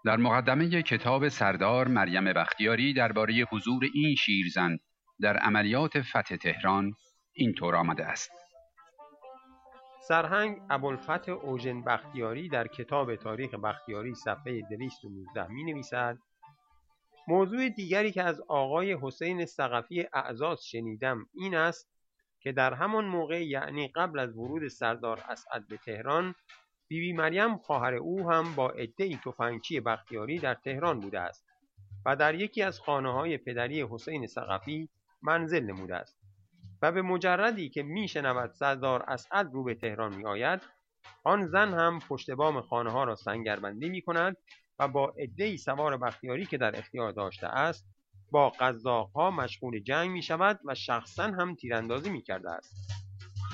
در مقدمه کتاب سردار مریم بختیاری درباره حضور این شیرزن در عملیات فتح تهران اینطور آمده است: سرهنگ ابوالفتح اوژن بختیاری در کتاب تاریخ بختیاری صفحه 219 می نویسد: موضوع دیگری که از آقای حسین ثقفی اعزاز شنیدم این است که در همان موقع، یعنی قبل از ورود سردار اسعد به تهران، بیبی مریم خواهر او هم با عده‌ای تفنگچی بختیاری در تهران بوده است و در یکی از خانه‌های پدری حسین ثقفی منزل نموده است و به مجردی که میشنود سردار اسعد رو به تهران میآید، آن زن هم پشت بام خانه‌ها را سنگربندی می‌کند و با عده‌ای سوار بختیاری که در اختیار داشته است با قزاق‌ها مشغول جنگ می‌شود و شخصاً هم تیراندازی می‌کرده است.